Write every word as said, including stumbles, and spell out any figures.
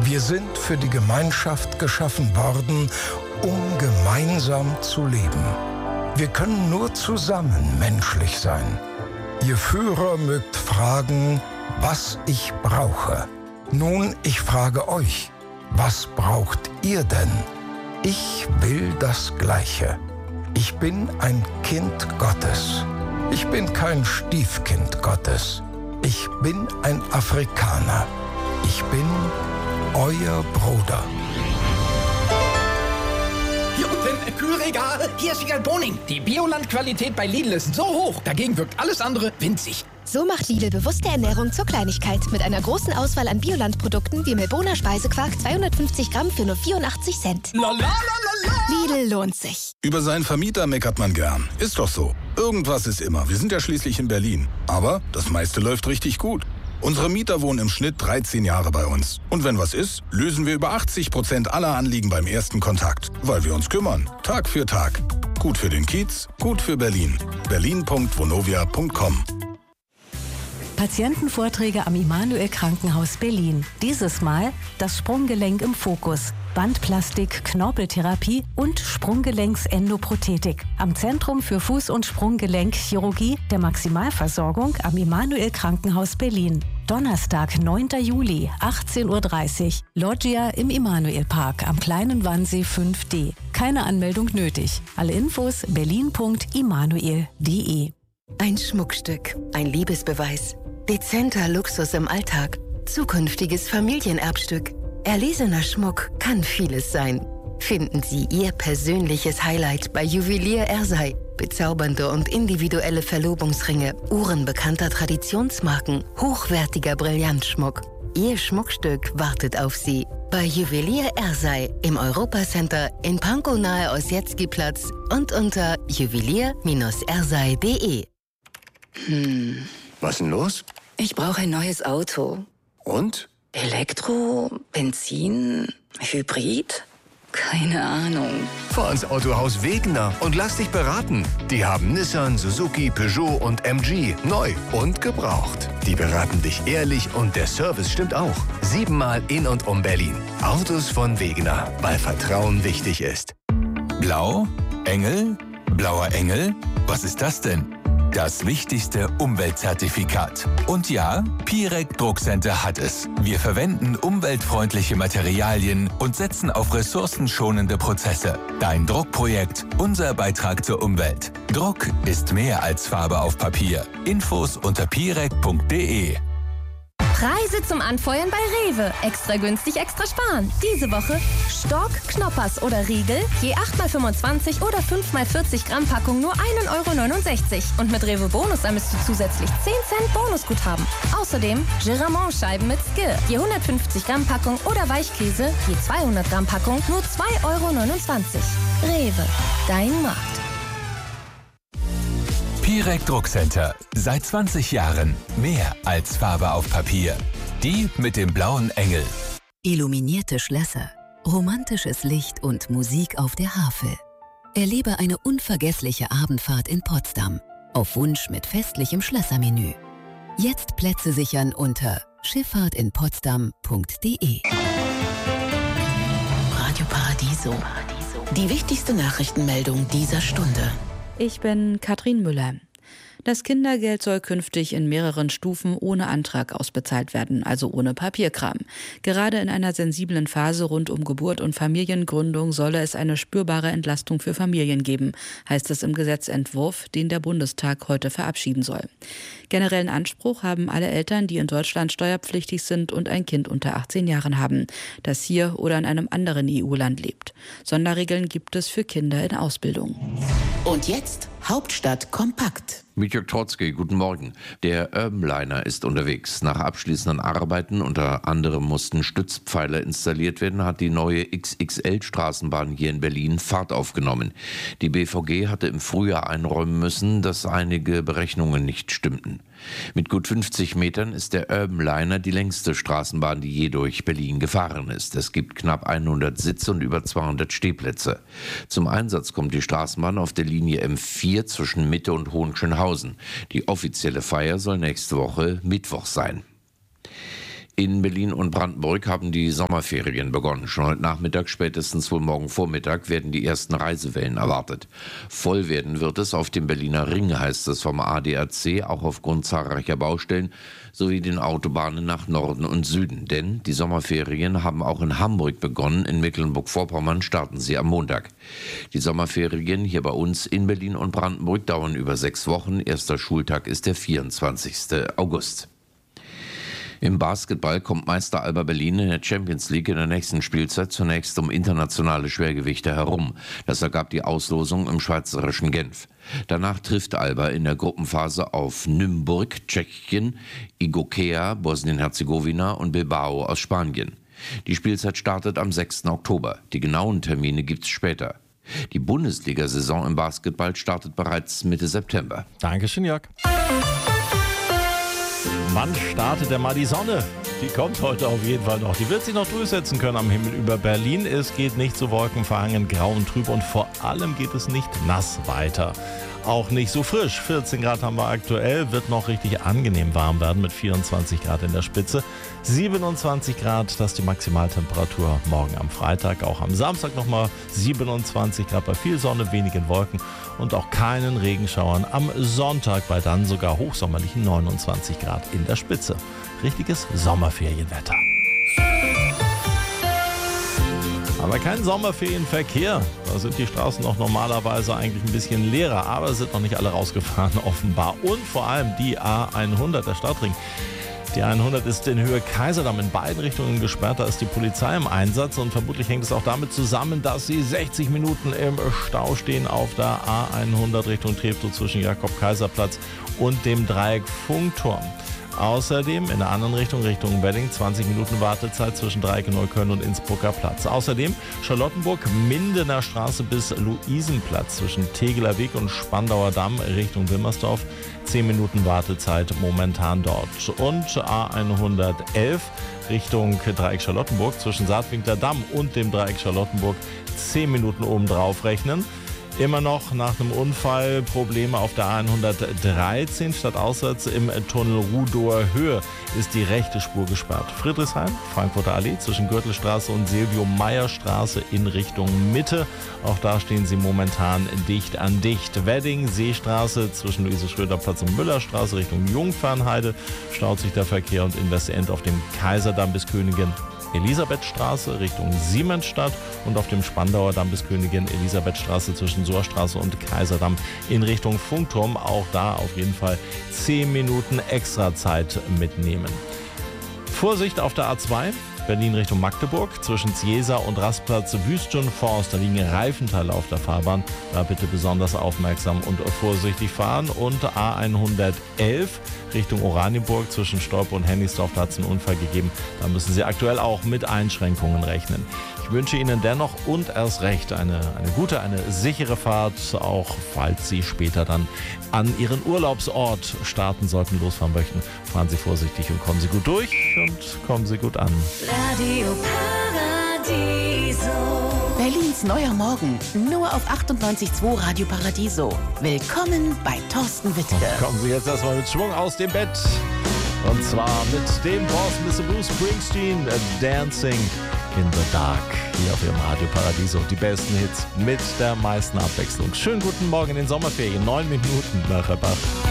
Wir sind für die Gemeinschaft geschaffen worden, um gemeinsam zu leben. Wir können nur zusammen menschlich sein. Ihr Führer mögt fragen, was ich brauche. Nun, ich frage euch, was braucht ihr denn? Ich will das Gleiche. Ich bin ein Kind Gottes. Ich bin kein Stiefkind Gottes. Ich bin ein Afrikaner. Ich bin euer Bruder. Hier unten, Kühlregal. Hier ist Regal Boning. Die Bioland-Qualität bei Lidl ist so hoch. Dagegen wirkt alles andere winzig. So macht Lidl bewusste Ernährung zur Kleinigkeit. Mit einer großen Auswahl an Bioland-Produkten wie Milboner Speisequark zweihundertfünfzig Gramm für nur vierundachtzig Cent. La, la, la, la, la. Lidl lohnt sich. Über seinen Vermieter meckert man gern. Ist doch so. Irgendwas ist immer. Wir sind ja schließlich in Berlin. Aber das meiste läuft richtig gut. Unsere Mieter wohnen im Schnitt dreizehn Jahre bei uns. Und wenn was ist, lösen wir über achtzig Prozent aller Anliegen beim ersten Kontakt. Weil wir uns kümmern. Tag für Tag. Gut für den Kiez, gut für Berlin. berlin punkt vonovia punkt com. Patientenvorträge am Immanuel Krankenhaus Berlin. Dieses Mal das Sprunggelenk im Fokus. Bandplastik, Knorpeltherapie und Sprunggelenks-Endoprothetik. Am Zentrum für Fuß- und Sprunggelenkchirurgie der Maximalversorgung am Immanuel Krankenhaus Berlin. Donnerstag, neunter Juli, achtzehn Uhr dreißig. Loggia im Immanuel Park am Kleinen Wannsee fünf D. Keine Anmeldung nötig. Alle Infos berlin punkt immanuel punkt de. Ein Schmuckstück, ein Liebesbeweis. Dezenter Luxus im Alltag. Zukünftiges Familienerbstück. Erlesener Schmuck kann vieles sein. Finden Sie Ihr persönliches Highlight bei Juwelier Ersey. Bezaubernde und individuelle Verlobungsringe, Uhren bekannter Traditionsmarken, hochwertiger Brillantschmuck. Ihr Schmuckstück wartet auf Sie. Bei Juwelier Ersey im Europacenter in Pankow nahe Ossietzky-Platz und unter juwelier Bindestrich ersey punkt de. Hm. Was ist denn los? Ich brauche ein neues Auto. Und? Elektro, Benzin, Hybrid? Keine Ahnung. Fahr ins Autohaus Wegener und lass dich beraten. Die haben Nissan, Suzuki, Peugeot und M G. Neu und gebraucht. Die beraten dich ehrlich und der Service stimmt auch. Siebenmal in und um Berlin. Autos von Wegener, weil Vertrauen wichtig ist. Blau? Engel? Blauer Engel? Was ist das denn? Das wichtigste Umweltzertifikat. Und ja, Pirec Druckcenter hat es. Wir verwenden umweltfreundliche Materialien und setzen auf ressourcenschonende Prozesse. Dein Druckprojekt, unser Beitrag zur Umwelt. Druck ist mehr als Farbe auf Papier. Infos unter pirec punkt de. Preise zum Anfeuern bei Rewe. Extra günstig, extra sparen. Diese Woche Stork, Knoppers oder Riegel, je acht mal fünfundzwanzig oder fünf mal vierzig Gramm Packung nur ein Euro neunundsechzig. Und mit Rewe Bonus ermisst du zusätzlich zehn Cent Bonusguthaben. Außerdem Geramont-Scheiben mit Skill, je hundertfünfzig Gramm Packung oder Weichkäse, je zweihundert Gramm Packung nur zwei Euro neunundzwanzig. Rewe, dein Markt. Pirec Druckcenter. Seit zwanzig Jahren mehr als Farbe auf Papier. Die mit dem blauen Engel. Illuminierte Schlösser, romantisches Licht und Musik auf der Havel. Erlebe eine unvergessliche Abendfahrt in Potsdam. Auf Wunsch mit festlichem Schlössermenü. Jetzt Plätze sichern unter schifffahrt in potsdam punkt de. Radio Paradiso. Die wichtigste Nachrichtenmeldung dieser Stunde. Ich bin Katrin Müller. Das Kindergeld soll künftig in mehreren Stufen ohne Antrag ausbezahlt werden, also ohne Papierkram. Gerade in einer sensiblen Phase rund um Geburt und Familiengründung solle es eine spürbare Entlastung für Familien geben, heißt es im Gesetzentwurf, den der Bundestag heute verabschieden soll. Generellen Anspruch haben alle Eltern, die in Deutschland steuerpflichtig sind und ein Kind unter achtzehn Jahren haben, das hier oder in einem anderen E U-Land lebt. Sonderregeln gibt es für Kinder in Ausbildung. Und jetzt Hauptstadt kompakt. Mit Jörg Trotzki, guten Morgen. Der Urbanliner ist unterwegs. Nach abschließenden Arbeiten, unter anderem mussten Stützpfeiler installiert werden, hat die neue X X L-Straßenbahn hier in Berlin Fahrt aufgenommen. Die B V G hatte im Frühjahr einräumen müssen, dass einige Berechnungen nicht stimmten. Mit gut fünfzig Metern ist der Urbanliner die längste Straßenbahn, die je durch Berlin gefahren ist. Es gibt knapp hundert Sitze und über zweihundert Stehplätze. Zum Einsatz kommt die Straßenbahn auf der Linie M vier zwischen Mitte und Hohenschönhausen. Die offizielle Feier soll nächste Woche Mittwoch sein. In Berlin und Brandenburg haben die Sommerferien begonnen. Schon heute Nachmittag, spätestens wohl morgen Vormittag, werden die ersten Reisewellen erwartet. Voll werden wird es auf dem Berliner Ring, heißt es vom A D A C, auch aufgrund zahlreicher Baustellen sowie den Autobahnen nach Norden und Süden. Denn die Sommerferien haben auch in Hamburg begonnen. In Mecklenburg-Vorpommern starten sie am Montag. Die Sommerferien hier bei uns in Berlin und Brandenburg dauern über sechs Wochen. Erster Schultag ist der vierundzwanzigsten August. Im Basketball kommt Meister Alba Berlin in der Champions League in der nächsten Spielzeit zunächst um internationale Schwergewichte herum. Das ergab die Auslosung im schweizerischen Genf. Danach trifft Alba in der Gruppenphase auf Nymburk, Tschechien, Igokea, Bosnien-Herzegowina und Bilbao aus Spanien. Die Spielzeit startet am sechsten Oktober. Die genauen Termine gibt's später. Die Bundesliga-Saison im Basketball startet bereits Mitte September. Dankeschön, Jörg. Wann startet denn mal die Sonne? Die kommt heute auf jeden Fall noch. Die wird sich noch durchsetzen können am Himmel über Berlin. Es geht nicht so wolkenverhangen, grau und trüb und vor allem geht es nicht nass weiter. Auch nicht so frisch. vierzehn Grad haben wir aktuell, wird noch richtig angenehm warm werden mit vierundzwanzig Grad in der Spitze. siebenundzwanzig Grad, das ist die Maximaltemperatur morgen am Freitag. Auch am Samstag nochmal siebenundzwanzig Grad bei viel Sonne, wenigen Wolken und auch keinen Regenschauern. Am Sonntag bei dann sogar hochsommerlichen neunundzwanzig Grad in der Spitze. Richtiges Sommerferienwetter. Aber kein Sommerferienverkehr. Da sind die Straßen noch normalerweise eigentlich ein bisschen leerer, aber es sind noch nicht alle rausgefahren offenbar. Und vor allem die A hundert, der Stadtring. Die A hundert ist in Höhe Kaiserdamm in beiden Richtungen gesperrt. Da ist die Polizei im Einsatz und vermutlich hängt es auch damit zusammen, dass sie sechzig Minuten im Stau stehen auf der A hundert Richtung Treptow zwischen Jakob-Kaiser-Platz und dem Dreieck Funkturm. Außerdem in der anderen Richtung, Richtung Wedding, zwanzig Minuten Wartezeit zwischen Dreieck Neukölln und Innsbrucker Platz. Außerdem Charlottenburg, Mindener Straße bis Luisenplatz zwischen Tegeler Weg und Spandauer Damm Richtung Wilmersdorf. zehn Minuten Wartezeit momentan dort. Und A hundertelf Richtung Dreieck Charlottenburg zwischen Saatwinkler Damm und dem Dreieck Charlottenburg zehn Minuten obendrauf rechnen. Immer noch nach einem Unfall Probleme auf der A hundertdreizehn. Statt Auswärts im Tunnel Rudower Höhe ist die rechte Spur gesperrt. Friedrichshain, Frankfurter Allee zwischen Gürtelstraße und Silvio-Meyer-Straße in Richtung Mitte. Auch da stehen sie momentan dicht an dicht. Wedding, Seestraße zwischen Luise-Schröder-Platz und Müllerstraße Richtung Jungfernheide staut sich der Verkehr und in Westend auf dem Kaiserdamm bis Königin Elisabethstraße Richtung Siemensstadt und auf dem Spandauer Damm bis Königin Elisabethstraße zwischen Sohrstraße und Kaiserdamm in Richtung Funkturm. Auch da auf jeden Fall zehn Minuten extra Zeit mitnehmen. Vorsicht auf der A zwei. Berlin Richtung Magdeburg, zwischen Ziesa und Rastplatz Wüstenforst, da liegen Reifenteile auf der Fahrbahn. Da bitte besonders aufmerksam und vorsichtig fahren. Und A hundertelf Richtung Oranienburg, zwischen Stolpe und Hennigsdorf, da hat es einen Unfall gegeben. Da müssen Sie aktuell auch mit Einschränkungen rechnen. Ich wünsche Ihnen dennoch und erst recht eine, eine gute, eine sichere Fahrt, auch falls Sie später dann an Ihren Urlaubsort starten sollten, losfahren möchten. Fahren Sie vorsichtig und kommen Sie gut durch und kommen Sie gut an. Radio Paradiso. Berlins neuer Morgen, nur auf achtundneunzig Komma zwei Radio Paradiso. Willkommen bei Thorsten Wittke. Kommen Sie jetzt erstmal mit Schwung aus dem Bett. Und zwar mit dem Boss Mister Bruce Springsteen, Dancing in the Dark. Hier auf Ihrem Radio Paradiso. Die besten Hits mit der meisten Abwechslung. Schönen guten Morgen in den Sommerferien. Neun Minuten nach halb acht.